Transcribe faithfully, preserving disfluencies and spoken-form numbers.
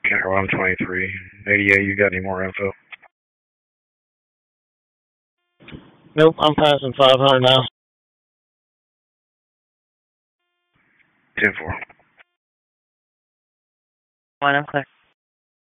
one twenty-three. eighty-eight, you got any more info? Nope, I'm passing five hundred now. ten four. One, I'm clear.